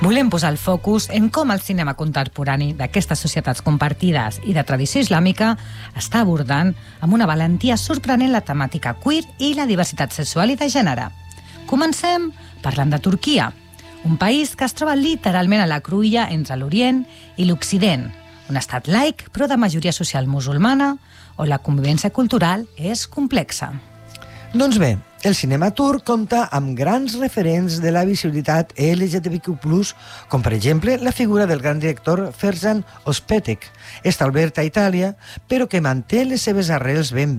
Volem posar el focus en com el cinema contemporani d'aquestes societats compartides i de tradició islàmica està abordant amb una valentia sorprenent la temàtica queer i la diversitat sexual i de gènere. Comencem parlant de Turquia, un país que es troba literalment a la cruïlla entre l'Orient i l'Occident, un estat laic però de majoria social musulmana, on la convivència cultural és complexa. Doncs bé, el cinema turc compta amb grans referents de la visibilitat LGTBQ+, com per exemple la figura del gran director Ferzan Özpetek, establert a Itàlia, però que manté les seves arrels ben